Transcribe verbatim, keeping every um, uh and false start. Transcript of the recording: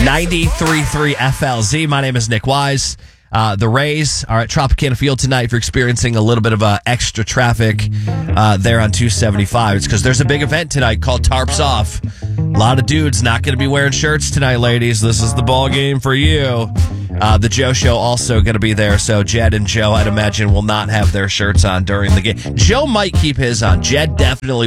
ninety-three point three F L Z. My name is Nick Wise. Uh, the Rays are at Tropicana Field tonight. If you're experiencing a little bit of uh, extra traffic uh, there on two seventy-five, it's because there's a big event tonight called Tarps Off. A lot of dudes not going to be wearing shirts tonight, ladies. This is the ball game for you. Uh, the Joe Show also going to be there, so Jed and Joe, I'd imagine, will not have their shirts on during the game. Joe might keep his on. Jed definitely